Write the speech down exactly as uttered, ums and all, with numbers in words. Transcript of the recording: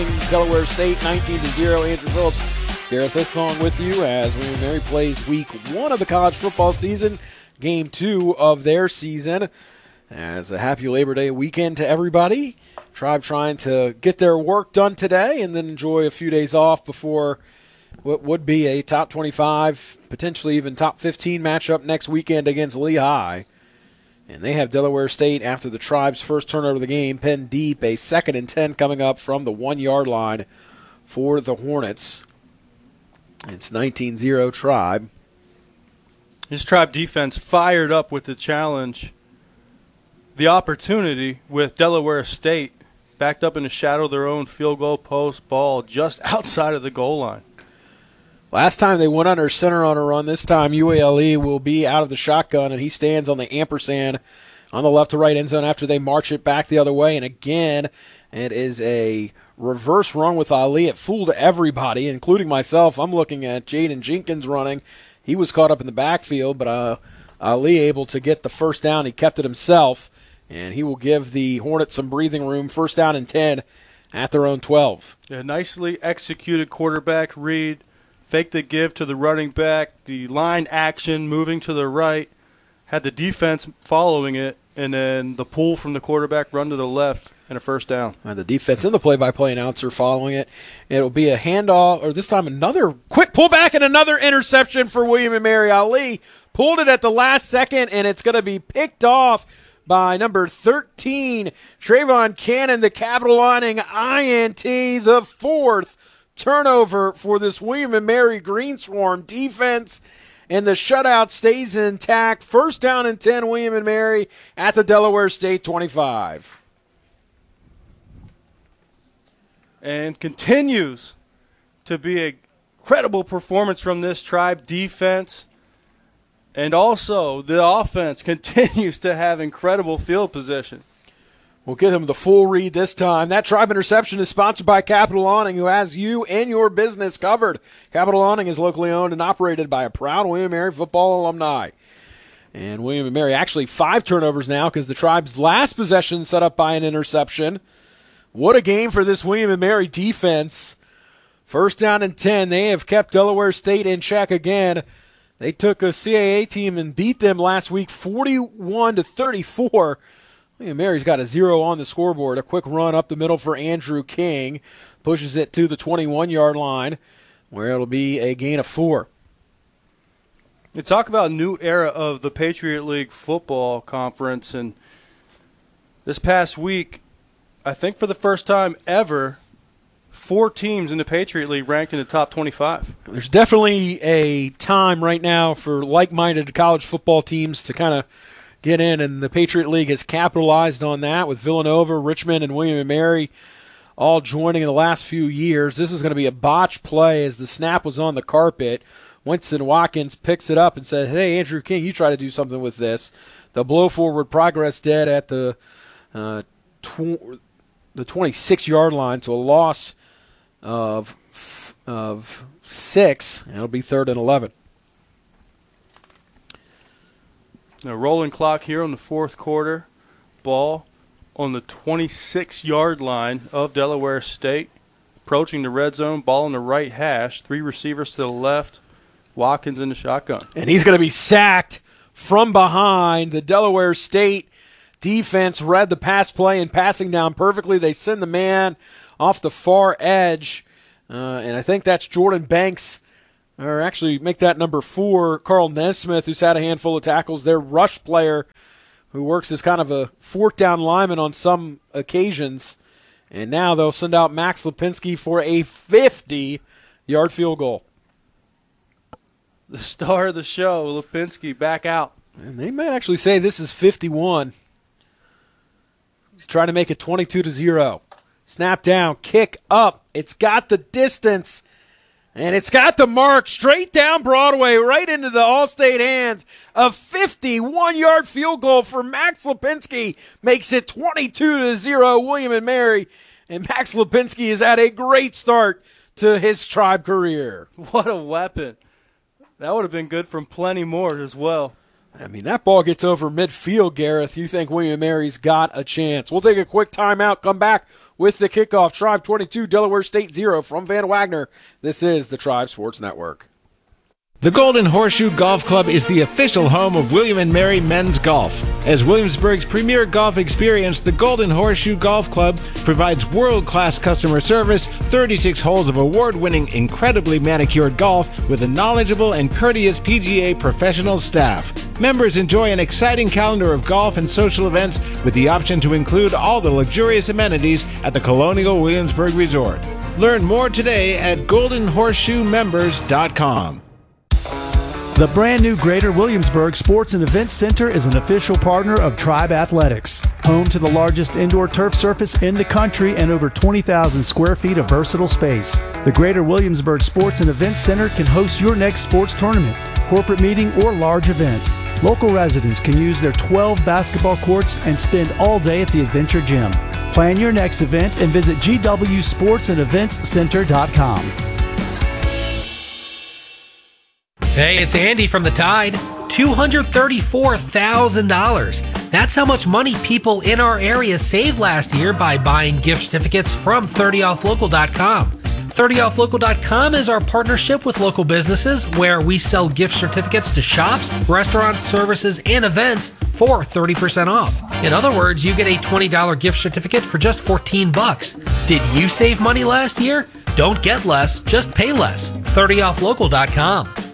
Delaware State nineteen to zero. Andrew Phillips, Gareth Isong with you as William and Mary plays week one of the college football season, game two of their season. As a happy Labor Day weekend to everybody. Tribe trying to get their work done today and then enjoy a few days off before what would be a top twenty-five, potentially even top fifteen matchup next weekend against Lehigh. And they have Delaware State after the Tribe's first turnover of the game, pinned deep, a second and ten coming up from the one-yard line for the Hornets. It's nineteen zero Tribe. This Tribe defense fired up with the challenge, the opportunity with Delaware State backed up in the shadow of their own field goal post ball just outside of the goal line. Last time they went under center on a run. This time U A L E will be out of the shotgun, and he stands on the ampersand on the left to right end zone after they march it back the other way. And again, it is a reverse run with Ali. It fooled everybody, including myself. I'm looking at Jaden Jenkins running. He was caught up in the backfield, but uh, Ali able to get the first down. He kept it himself, and he will give the Hornets some breathing room. First down and ten at their own twelve. Yeah, nicely executed quarterback read. Fake the give to the running back, the line action moving to the right, had the defense following it, and then the pull from the quarterback run to the left and a first down. And the defense and the play-by-play announcer following it. It'll be a handoff, or this time another quick pullback and another interception for William and Mary. Ali pulled it at the last second, and it's going to be picked off by number thirteen, Trayvon Cannon, the capitalizing I N T, the fourth turnover for this William and Mary Greenswarm defense, and the shutout stays intact. First down and ten, William and Mary at the Delaware State twenty-five. And continues to be a credible performance from this Tribe defense. And also the offense continues to have incredible field position. We'll give him the full read this time. That Tribe interception is sponsored by Capital Awning, who has you and your business covered. Capital Awning is locally owned and operated by a proud William and Mary football alumni. And William and Mary actually five turnovers now because the Tribe's last possession set up by an interception. What a game for this William and Mary defense. First down and ten. They have kept Delaware State in check again. They took a C A A team and beat them last week forty-one to thirty-four. William and Mary's got a zero on the scoreboard. A quick run up the middle for Andrew King. Pushes it to the twenty-one-yard line, where it'll be a gain of four. You talk about a new era of the Patriot League football conference, and this past week, I think for the first time ever, four teams in the Patriot League ranked in the top twenty-five. There's definitely a time right now for like-minded college football teams to kind of get in, and the Patriot League has capitalized on that with Villanova, Richmond, and William and Mary all joining in the last few years. This is going to be a botch play as the snap was on the carpet. Winston Watkins picks it up and says, hey, Andrew King, you try to do something with this. The blow forward progress dead at the uh, tw- the twenty-six-yard line, to a loss of of six, and it'll be third and eleven. A rolling clock here on the fourth quarter. Ball on the twenty-six-yard line of Delaware State. Approaching the red zone, ball on the right hash. Three receivers to the left. Watkins in the shotgun. And he's going to be sacked from behind. The Delaware State defense read the pass play and passing down perfectly. They send the man off the far edge. Uh, and I think that's Jordan Banks. Or actually make that number four, Carl Nesmith, who's had a handful of tackles, their rush player who works as kind of a fourth down lineman on some occasions. And now they'll send out Max Lipinski for a fifty-yard field goal. The star of the show, Lipinski, back out. And they might actually say this is fifty-one. He's trying to make it twenty-two to zero. Snap down, kick up. It's got the distance. And it's got the mark straight down Broadway, right into the All-State hands. A fifty-one-yard field goal for Max Lipinski makes it twenty-two to zero, William and Mary. And Max Lipinski has had a great start to his Tribe career. What a weapon. That would have been good from plenty more as well. I mean, that ball gets over midfield, Gareth. You think William and Mary's got a chance. We'll take a quick timeout, come back with the kickoff. Tribe twenty-two, Delaware State zero from Van Wagner. This is the Tribe Sports Network. The Golden Horseshoe Golf Club is the official home of William and Mary Men's Golf. As Williamsburg's premier golf experience, the Golden Horseshoe Golf Club provides world-class customer service, thirty-six holes of award-winning, incredibly manicured golf with a knowledgeable and courteous P G A professional staff. Members enjoy an exciting calendar of golf and social events with the option to include all the luxurious amenities at the Colonial Williamsburg Resort. Learn more today at golden horseshoe members dot com. The brand new Greater Williamsburg Sports and Events Center is an official partner of Tribe Athletics, home to the largest indoor turf surface in the country and over twenty thousand square feet of versatile space. The Greater Williamsburg Sports and Events Center can host your next sports tournament, corporate meeting, or large event. Local residents can use their twelve basketball courts and spend all day at the Adventure Gym. Plan your next event and visit g w sports and events center dot com. Hey, it's Andy from The Tide. two hundred thirty-four thousand dollars. That's how much money people in our area saved last year by buying gift certificates from thirty off local dot com. thirty off local dot com is our partnership with local businesses where we sell gift certificates to shops, restaurants, services, and events for thirty percent off. In other words, you get a twenty dollars gift certificate for just fourteen bucks. Did you save money last year? Don't get less, just pay less. thirty off local dot com.